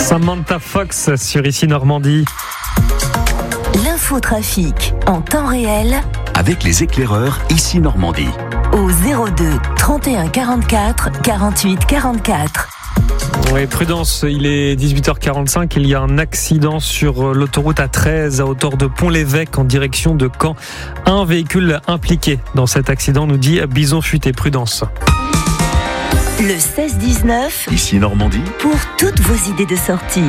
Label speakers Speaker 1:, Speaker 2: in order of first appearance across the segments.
Speaker 1: Samantha Fox sur Ici Normandie.
Speaker 2: L'infotrafic en temps réel
Speaker 3: avec les éclaireurs Ici Normandie.
Speaker 2: Au 02 31 44 48 44.
Speaker 1: Oui, prudence, il est 18h45, il y a un accident sur l'autoroute A13 à hauteur de Pont-l'Évêque en direction de Caen. Un véhicule impliqué dans cet accident, nous dit Bison Futé. Prudence.
Speaker 2: Le 16-19
Speaker 3: Ici Normandie.
Speaker 2: Pour toutes vos idées de sortie.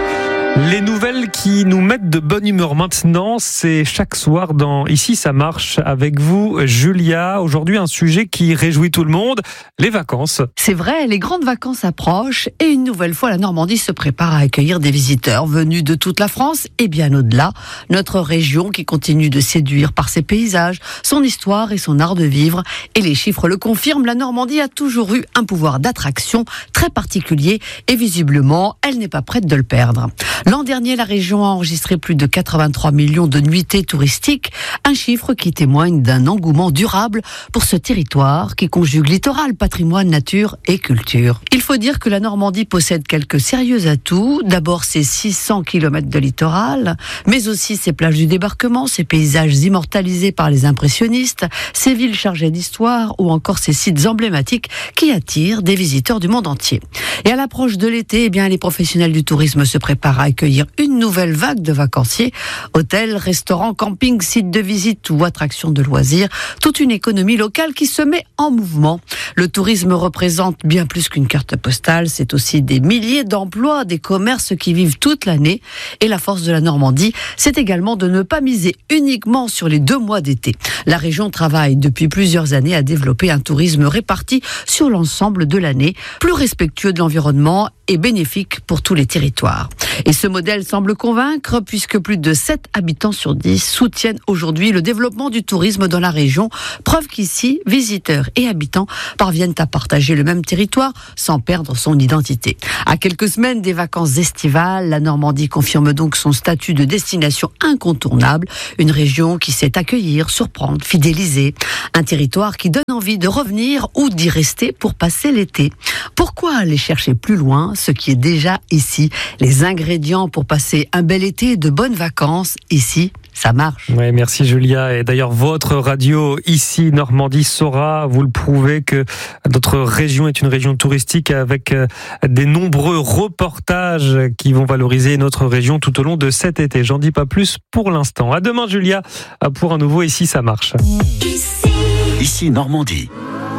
Speaker 1: Les nouvelles qui nous mettent de bonne humeur maintenant, c'est chaque soir dans Ici ça marche avec vous, Julia. Aujourd'hui, un sujet qui réjouit tout le monde, les vacances.
Speaker 4: C'est vrai, les grandes vacances approchent et une nouvelle fois, la Normandie se prépare à accueillir des visiteurs venus de toute la France et bien au-delà. Notre région qui continue de séduire par ses paysages, son histoire et son art de vivre. Et les chiffres le confirment, la Normandie a toujours eu un pouvoir d'attraction très particulier et visiblement, elle n'est pas prête de le perdre. L'an dernier, la région a enregistré plus de 83 millions de nuitées touristiques, un chiffre qui témoigne d'un engouement durable pour ce territoire qui conjugue littoral, patrimoine, nature et culture. Il faut dire que la Normandie possède quelques sérieux atouts. D'abord, ses 600 km de littoral, mais aussi ses plages du débarquement, ses paysages immortalisés par les impressionnistes, ses villes chargées d'histoire ou encore ses sites emblématiques qui attirent des visiteurs du monde entier. Et à l'approche de l'été, eh bien, les professionnels du tourisme se préparent à accueillir une nouvelle vague de vacanciers. Hôtels, restaurants, campings, sites de visite ou attractions de loisirs. Toute une économie locale qui se met en mouvement. Le tourisme représente bien plus qu'une carte postale. C'est aussi des milliers d'emplois, des commerces qui vivent toute l'année. Et la force de la Normandie, c'est également de ne pas miser uniquement sur les 2 mois d'été. La région travaille depuis plusieurs années à développer un tourisme réparti sur l'ensemble de l'année, plus respectueux de l'environnement et bénéfique pour tous les territoires. Et ce modèle semble convaincre puisque plus de 7 habitants sur 10 soutiennent aujourd'hui le développement du tourisme dans la région. Preuve qu'ici, visiteurs et habitants parviennent à partager le même territoire sans perdre son identité. À quelques semaines des vacances estivales, la Normandie confirme donc son statut de destination incontournable. Une région qui sait accueillir, surprendre, fidéliser. Un territoire qui donne envie de revenir ou d'y rester pour passer l'été. Pourquoi aller chercher plus loin ce qui est déjà ici? Les ingrédients pour passer un bel été et de bonnes vacances, ici, ça marche.
Speaker 1: Oui, merci Julia. Et d'ailleurs, votre radio Ici Normandie saura, vous le prouvez, que notre région est une région touristique avec des nombreux reportages qui vont valoriser notre région tout au long de cet été. J'en dis pas plus pour l'instant. À demain Julia pour un nouveau Ici ça marche.
Speaker 3: Ici Normandie.